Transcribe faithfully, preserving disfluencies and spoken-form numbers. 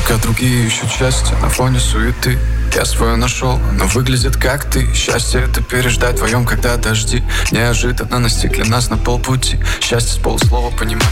Пока другие ищут счастье на фоне суеты, я свое нашел, но выглядит как ты. Счастье — это переждать вдвоем, когда дожди неожиданно настигли нас на полпути. Счастье с полуслова понимать,